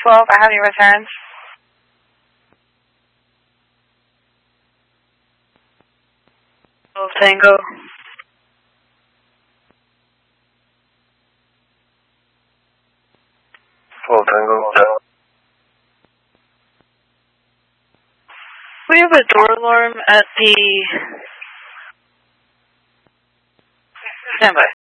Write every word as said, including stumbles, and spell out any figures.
twelve, I have your returns. twelve Tango. twelve Tango. We have a door alarm at the... Stand by.